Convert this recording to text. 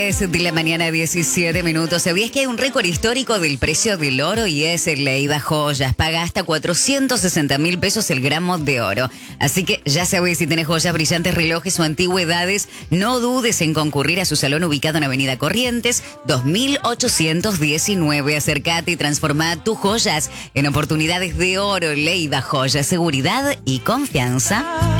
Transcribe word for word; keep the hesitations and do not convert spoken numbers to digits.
Es de la mañana, diecisiete minutos. ¿Sabías que hay un récord histórico del precio del oro? Y es el Leiva Joyas. Paga hasta cuatrocientos sesenta mil pesos el gramo de oro. Así que ya sabes, si tenés joyas, brillantes, relojes o antigüedades, no dudes en concurrir a su salón ubicado en Avenida Corrientes, dos mil ochocientos diecinueve. Acércate y transforma tus joyas en oportunidades de oro. Leiva Joyas, seguridad y confianza.